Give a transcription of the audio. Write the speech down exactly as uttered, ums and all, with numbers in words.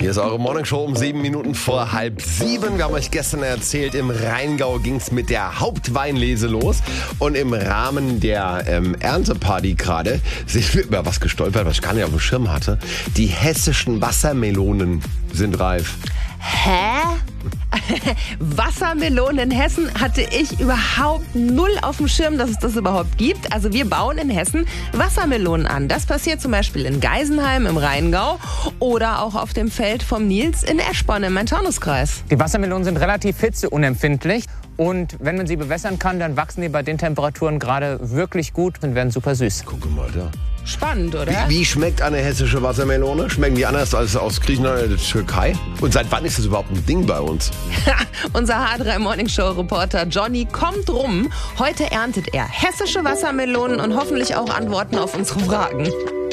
Hier ist eure Morningshow um sieben Minuten vor halb sieben. Wir haben euch gestern erzählt, im Rheingau ging es mit der Hauptweinlese los. Und im Rahmen der ähm, Ernteparty gerade sind wir über was gestolpert, was ich gar nicht auf dem Schirm hatte. Die hessischen Wassermelonen sind reif. Hä? Wassermelonen in Hessen hatte ich überhaupt null auf dem Schirm, dass es das überhaupt gibt. Also wir bauen in Hessen Wassermelonen an. Das passiert zum Beispiel in Geisenheim im Rheingau oder auch auf dem Feld vom Nils in Eschborn im Main-Taunus-Kreis. Die Wassermelonen sind relativ hitzeunempfindlich. Und wenn man sie bewässern kann, dann wachsen die bei den Temperaturen gerade wirklich gut und werden super süß. Guck mal da. Spannend, oder? Wie, wie schmeckt eine hessische Wassermelone? Schmecken die anders als aus Griechenland oder der Türkei? Und seit wann ist das überhaupt ein Ding bei uns? Unser H drei Morningshow-Reporter Johnny kommt rum. Heute erntet er hessische Wassermelonen und hoffentlich auch Antworten auf unsere Fragen.